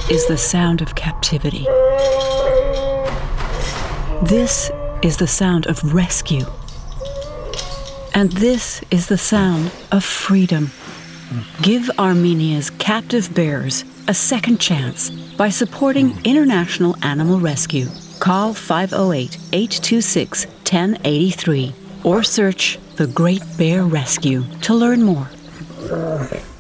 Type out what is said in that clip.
is the sound of captivity. This is the sound of rescue. And this is the sound of freedom. Give Armenia's captive bears a second chance by supporting International Animal Rescue. Call 508-826-1083 or search The Great Bear Rescue to learn more.